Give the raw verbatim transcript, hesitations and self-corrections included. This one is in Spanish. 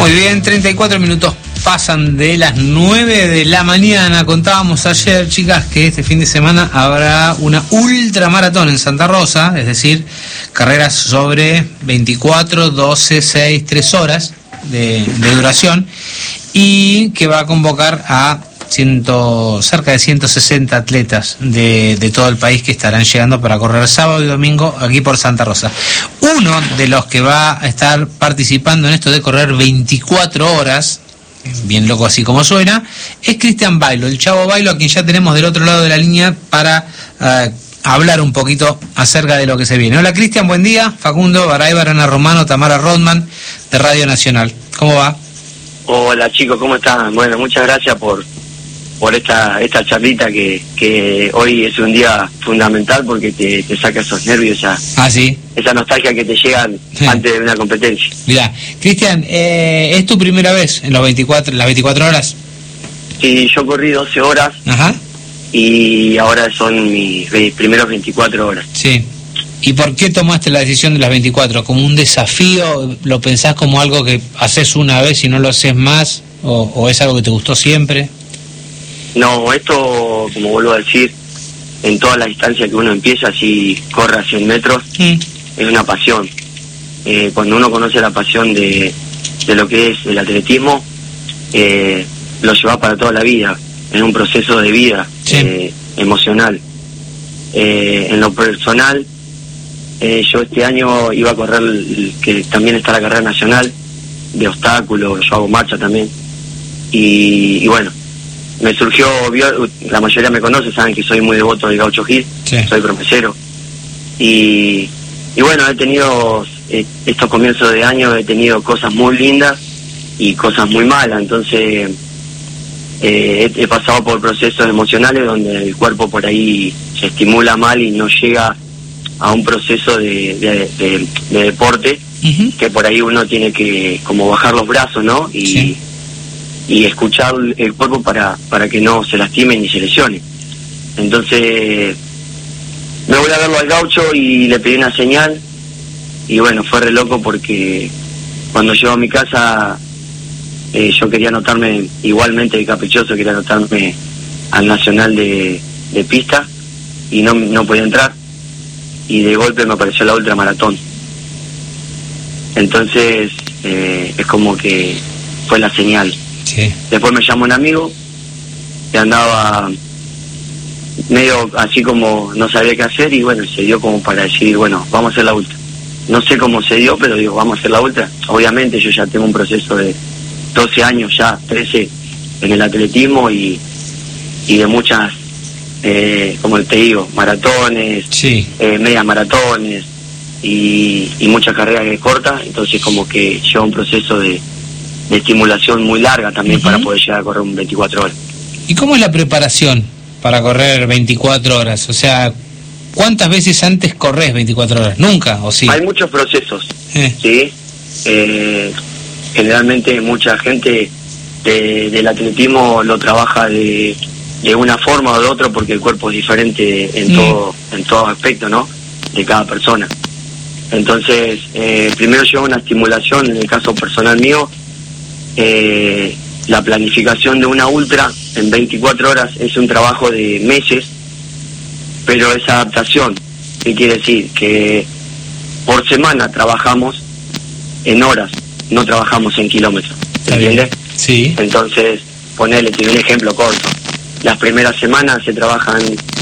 Muy bien, treinta y cuatro minutos pasan de las nueve de la mañana. Contábamos ayer, chicas, que este fin de semana habrá una ultramaratón en Santa Rosa, es decir, carreras sobre veinticuatro, doce, seis, tres horas de, de duración, y que va a convocar a ciento, cerca de ciento sesenta atletas de, de todo el país que estarán llegando para correr sábado y domingo aquí por Santa Rosa. Uno de los que va a estar participando en esto de correr veinticuatro horas, bien loco así como suena, es Cristian Bailo, el Chavo Bailo, a quien ya tenemos del otro lado de la línea para uh, hablar un poquito acerca de lo que se viene. Hola Cristian, buen día. Facundo Baraybar, Ana Romano, Tamara Rodman de Radio Nacional. ¿Cómo va? Hola chicos, ¿cómo están? Bueno, muchas gracias por por esta esta charlita que, que hoy es un día fundamental porque te, te saca esos nervios, esa, ah, ¿sí? esa nostalgia que te llegan sí. antes de una competencia. Mirá, Cristian, eh, ¿es tu primera vez en los veinticuatro, las veinticuatro horas? Sí, yo corrí doce horas. Ajá. Y ahora son mis primeros veinticuatro horas. Sí. ¿Y por qué tomaste la decisión de las veinticuatro? ¿Como un desafío? ¿Lo pensás como algo que haces una vez y no lo haces más? ¿O, o es algo que te gustó siempre? No, esto, como vuelvo a decir, en todas las instancias que uno empieza, si corre a cien metros, mm. es una pasión. Eh, cuando uno conoce la pasión de, de lo que es el atletismo, eh, lo lleva para toda la vida, en un proceso de vida sí. eh, emocional. Eh, en lo personal, eh, yo este año iba a correr, el, que también está la carrera nacional, de obstáculos, yo hago marcha también, y, y bueno, me surgió, la mayoría me conoce, saben que soy muy devoto del Gaucho Gil, sí. soy promesero, y, y bueno, he tenido, eh, estos comienzos de año he tenido cosas muy lindas y cosas muy malas, entonces eh, he, he pasado por procesos emocionales donde el cuerpo por ahí se estimula mal y no llega a un proceso de, de, de, de deporte, uh-huh. que por ahí uno tiene que como bajar los brazos, ¿no? Y sí. y escuchar el cuerpo para para que no se lastime ni se lesione. Entonces me voy a verlo al Gaucho y le pedí una señal y bueno, fue re loco porque cuando llego a mi casa eh, yo quería anotarme, igualmente de caprichoso, quería anotarme al Nacional de, de pista y no, no podía entrar, y de golpe me apareció la ultramaratón. Entonces eh, es como que fue la señal. Sí. Después me llamó un amigo que andaba medio así como no sabía qué hacer y bueno, se dio como para decir, bueno, vamos a hacer la ultra. No sé cómo se dio, pero digo, vamos a hacer la ultra. Obviamente yo ya tengo un proceso de doce años ya, trece en el atletismo y, y de muchas, eh, como te digo, maratones, sí. eh, medias maratones y, y muchas carreras cortas, entonces como que lleva un proceso de de estimulación muy larga también uh-huh. para poder llegar a correr un veinticuatro horas. ¿Y cómo es la preparación para correr veinticuatro horas? O sea, ¿cuántas veces antes corres veinticuatro horas? ¿Nunca o sí? Hay muchos procesos, eh. ¿sí? Eh, generalmente mucha gente de, del atletismo lo trabaja de, de una forma o de otra porque el cuerpo es diferente en, mm. todo, en todo aspecto, ¿no? De cada persona. Entonces, eh, primero lleva una estimulación, en el caso personal mío, Eh, la planificación de una ultra en veinticuatro horas es un trabajo de meses, pero esa adaptación, ¿qué quiere decir? Que por semana trabajamos en horas, no trabajamos en kilómetros, ¿entiendes? Sí. Entonces, ponele, te doy un ejemplo corto. Las primeras semanas se trabajan